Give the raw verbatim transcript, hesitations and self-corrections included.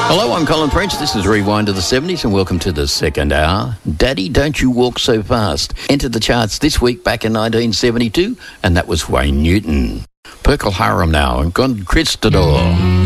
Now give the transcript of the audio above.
Hello, I'm Colin French. This is Rewind to the seventies and welcome to the second hour. Daddy, Don't You Walk So Fast entered the charts this week back in nineteen seventy-two, and that was Wayne Newton. Procol Harum now and Conquistador.